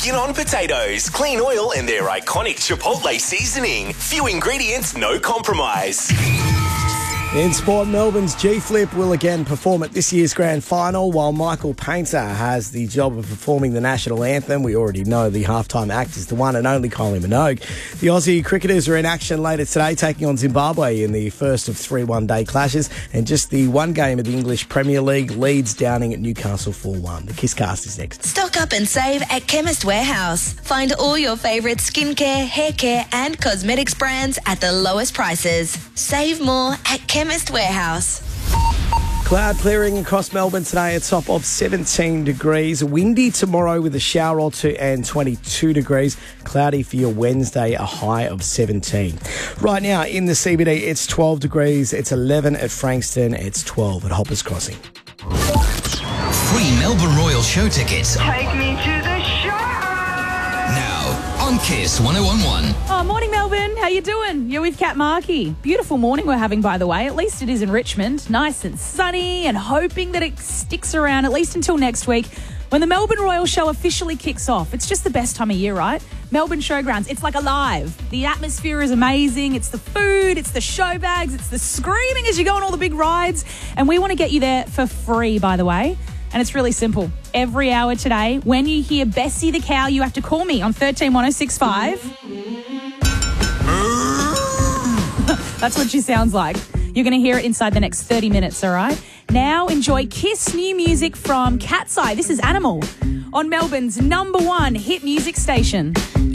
skin-on potatoes, clean oil and their iconic Chipotle seasoning. Few ingredients, no compromise. In sport, Melbourne's G-Flip will again perform at this year's grand final, while Michael Painter has the job of performing the national anthem. We already know the halftime act is the one and only Kylie Minogue. The Aussie cricketers are in action later today, taking on Zimbabwe in the first of 3 one-day clashes, and just the one game of the English Premier League, Leeds downing at Newcastle 4-1. The Kisscast is next. Stock up and save at Chemist Warehouse. Find all your favourite skincare, hair care and cosmetics brands at the lowest prices. Save more at Chemist Warehouse. Cloud clearing across Melbourne today, a top of 17 degrees. Windy tomorrow with a shower or two and 22 degrees. Cloudy for your Wednesday, a high of 17. Right now in the CBD, it's 12 degrees. It's 11 at Frankston. It's 12 at Hoppers Crossing. Free Melbourne Royal show tickets. Take me to the show. Now on Kiss 101.1. Oh, morning, Melbourne. How you doing? You're with Kat Markey. Beautiful morning we're having, by the way. At least it is in Richmond. Nice and sunny, and hoping that it sticks around at least until next week when the Melbourne Royal Show officially kicks off. It's just the best time of year, right? Melbourne Showgrounds. It's like alive. The atmosphere is amazing. It's the food. It's the show bags. It's the screaming as you go on all the big rides. And we want to get you there for free, by the way. And it's really simple. Every hour today, when you hear Bessie the cow, you have to call me on 131065. That's what she sounds like. You're going to hear it inside the next 30 minutes, all right? Now enjoy Kiss new music from Cat's Eye. This is Animal on Melbourne's #1 hit music station.